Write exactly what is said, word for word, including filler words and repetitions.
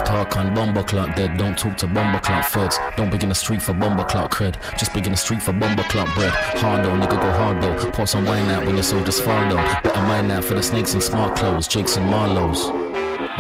Talk on bomber clock dead, don't talk to bomber clock feds. Don't begin the street for bomber clock cred. Just begin the street for bomber clock bread. Hard though, nigga go hard though. Pour some wine out when your soldiers fall though. Better mind that for the snakes in smart clothes, Jakes and Marlows.